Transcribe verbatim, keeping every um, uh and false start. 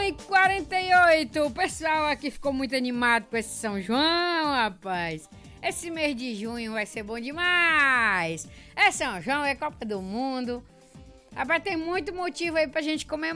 e quarenta e oito. O pessoal aqui ficou muito animado com esse São João, rapaz. Esse mês de junho vai ser bom demais. É São João, é Copa do Mundo. Rapaz, tem muito motivo aí pra gente comemorar.